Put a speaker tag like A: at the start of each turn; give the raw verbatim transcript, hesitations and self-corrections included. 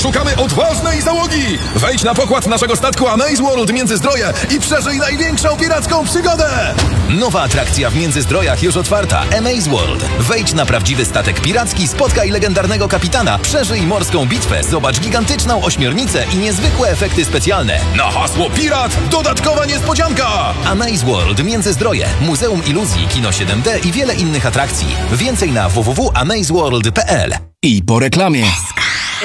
A: Szukamy odważnej załogi! Wejdź na pokład naszego statku Amaze World Międzyzdroje i przeżyj największą piracką przygodę!
B: Nowa atrakcja w Międzyzdrojach już otwarta. Amaze World. Wejdź na prawdziwy statek piracki, spotkaj legendarnego kapitana, przeżyj morską bitwę, zobacz gigantyczną ośmiornicę i niezwykłe efekty specjalne.
A: Na hasło pirat dodatkowa niespodzianka!
B: Amaze World Międzyzdroje, Muzeum Iluzji, Kino siedem D i wiele innych atrakcji. Więcej na w w w kropka amaze world kropka p l.
C: I po reklamie.